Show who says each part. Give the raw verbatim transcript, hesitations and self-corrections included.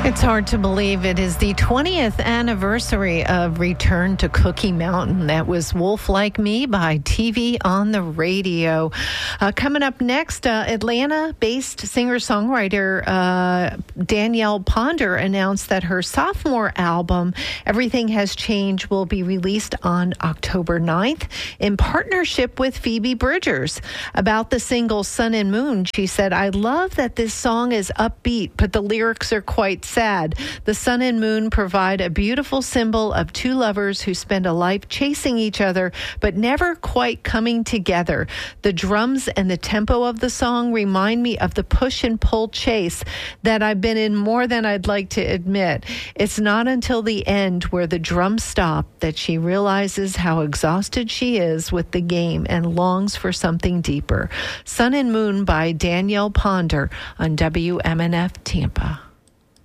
Speaker 1: It's hard to believe it is the twentieth anniversary of Return to Cookie Mountain. That was Wolf Like Me by T V on the Radio. Uh, coming up next, uh, Atlanta-based singer-songwriter uh, Danielle Ponder announced that her sophomore album, Everything Has Changed, will be released on October ninth in partnership with Phoebe Bridgers. About the single Sun and Moon, she said, "I love that this song is upbeat, but the lyrics are quite sad. The sun and moon provide a beautiful symbol of two lovers who spend a life chasing each other, but never quite coming together. The drums and the tempo of the song remind me of the push and pull chase that I've been in more than I'd like to admit. It's not until the end where the drums stop that she realizes how exhausted she is with the game and longs for something deeper." Sun and Moon by Danielle Ponder on W M N F Tampa.